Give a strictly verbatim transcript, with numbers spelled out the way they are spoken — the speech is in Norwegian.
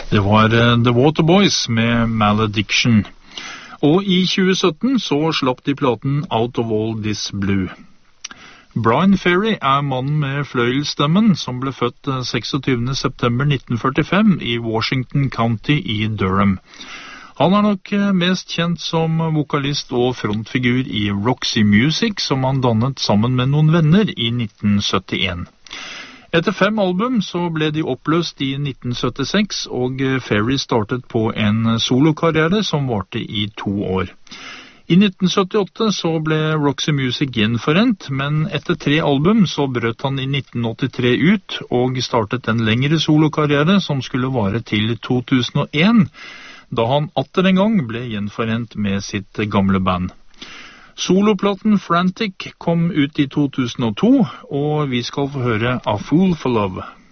Det var uh, The Waterboys med Malediction. Og i tjue sytten så slapp de platen Out of All This Blue. Brian Ferry er mannen med fløyelstemmen som ble født seksogtyvende september nitten førtifem i Washington County i Durham. Han er nok mest kjent som vokalist og frontfigur i Roxy Music, som han dannet sammen med noen venner i nitten syttien. Etter fem album så ble de oppløst i nitten syttiseks, og Ferry startet på en solokarriere som varte i to år. I nitten syttiåtte så ble Roxy Music gjenforent, men etter tre album så brøt han i nitten åttitre ut og startet en lengre solokarriere som skulle vare til to tusen og en, da han atter en gang ble gjenforent med sitt gamle band. Soloplaten Frantic kom ut i to tusen og to, og vi skal få høre A Fool for Love.